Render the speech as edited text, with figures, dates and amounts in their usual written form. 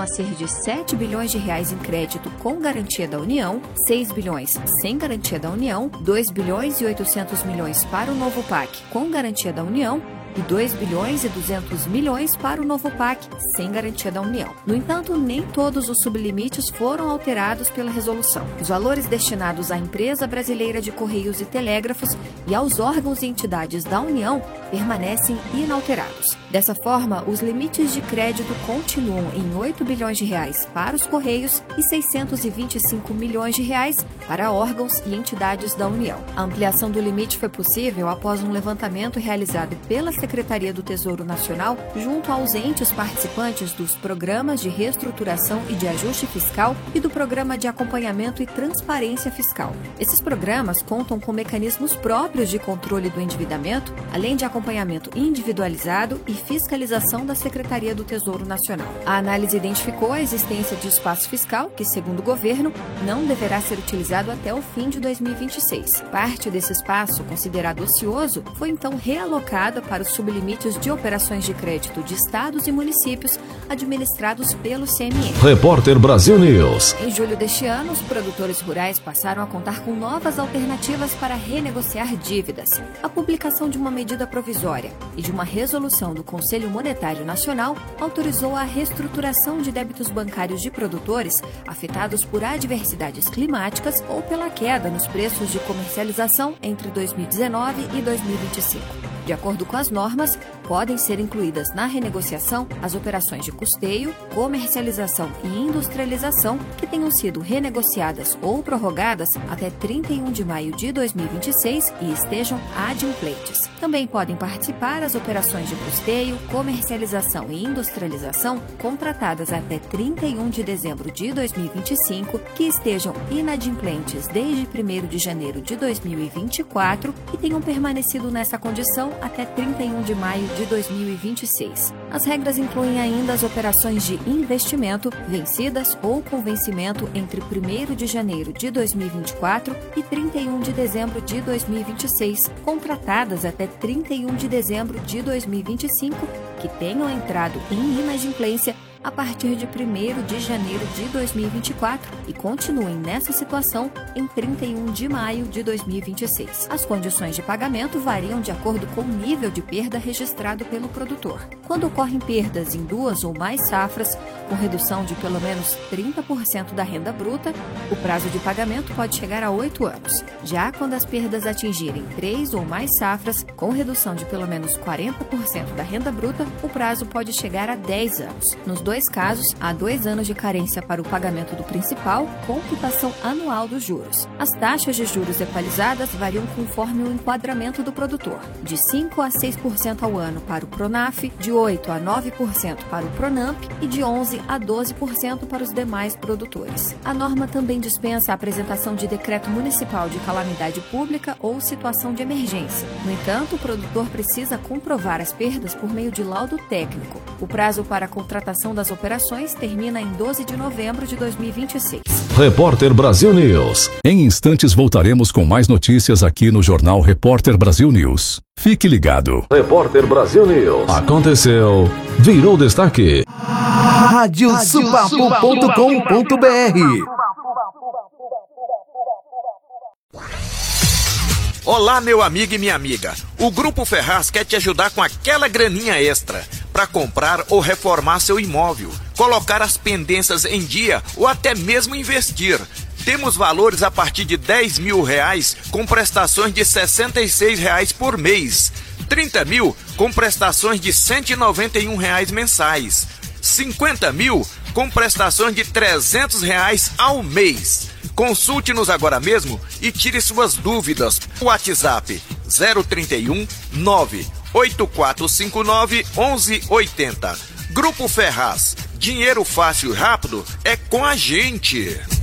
a ser de 7 bilhões de reais em crédito com garantia da União, 6 bilhões sem garantia da União, 2 bilhões e 800 milhões para o novo PAC com garantia da União e 2 bilhões e 200 milhões para o novo PAC, sem garantia da União. No entanto, nem todos os sublimites foram alterados pela resolução. Os valores destinados à Empresa Brasileira de Correios e Telégrafos e aos órgãos e entidades da União permanecem inalterados. Dessa forma, os limites de crédito continuam em 8 bilhões de reais para os Correios e 625 milhões de reais para órgãos e entidades da União. A ampliação do limite foi possível após um levantamento realizado pela Secretaria do Tesouro Nacional junto aos entes participantes dos programas de reestruturação e de ajuste fiscal e do Programa de Acompanhamento e Transparência Fiscal. Esses programas contam com mecanismos próprios de controle do endividamento, além de acompanhamento individualizado e fiscalização da Secretaria do Tesouro Nacional. A análise identificou a existência de espaço fiscal que, segundo o governo, não deverá ser utilizado até o fim de 2026. Parte desse espaço, considerado ocioso, foi então realocada para os sublimites de operações de crédito de estados e municípios administrados pelo CME. Repórter Brasil News. Em julho deste ano, os produtores rurais passaram a contar com novas alternativas para renegociar dívidas. A publicação de uma medida provisória e de uma resolução do Conselho Monetário Nacional autorizou a reestruturação de débitos bancários de produtores afetados por adversidades climáticas ou pela queda nos preços de comercialização entre 2019 e 2025. De acordo com as normas, podem ser incluídas na renegociação as operações de custeio, comercialização e industrialização que tenham sido renegociadas ou prorrogadas até 31 de maio de 2026 e estejam adimplentes. Também podem participar as operações de custeio, comercialização e industrialização contratadas até 31 de dezembro de 2025 que estejam inadimplentes desde 1º de janeiro de 2024 e tenham permanecido nessa condição até 31 de maio de 2026. As regras incluem ainda as operações de investimento vencidas ou com vencimento entre 1º de janeiro de 2024 e 31 de dezembro de 2026, contratadas até 31 de dezembro de 2025, que tenham entrado em inadimplência a partir de 1º de janeiro de 2024 e continuem nessa situação em 31 de maio de 2026. As condições de pagamento variam de acordo com o nível de perda registrado pelo produtor. Quando ocorrem perdas em 2 ou mais safras, com redução de pelo menos 30% da renda bruta, o prazo de pagamento pode chegar a 8 anos. Já quando as perdas atingirem 3 ou mais safras, com redução de pelo menos 40% da renda bruta, o prazo pode chegar a 10 anos. Nos dois casos, há 2 anos de carência para o pagamento do principal, com quitação anual dos juros. As taxas de juros equalizadas variam conforme o enquadramento do produtor, de 5% a 6% ao ano para o Pronaf, de 8% a 9% para o Pronamp e de 11% a 12% para os demais produtores. A norma também dispensa a apresentação de decreto municipal de calamidade pública ou situação de emergência. No entanto, o produtor precisa comprovar as perdas por meio de laudo técnico. O prazo para a contratação das operações termina em 12 de novembro de 2026. Repórter Brasil News. Em instantes voltaremos com mais notícias aqui no Jornal Repórter Brasil News. Fique ligado. Repórter Brasil News. Aconteceu, virou destaque. radiosupapo.com.br. Olá, meu amigo e minha amiga. O Grupo Ferraz quer te ajudar com aquela graninha extra para comprar ou reformar seu imóvel, colocar as pendências em dia ou até mesmo investir. Temos valores a partir de R$10 mil com prestações de R$66 por mês, 30 mil com prestações de R$191 mensais, 50 mil com prestações de R$300 ao mês. Consulte-nos agora mesmo e tire suas dúvidas. WhatsApp 031 98459 1180. Grupo Ferraz. Dinheiro fácil e rápido é com a gente.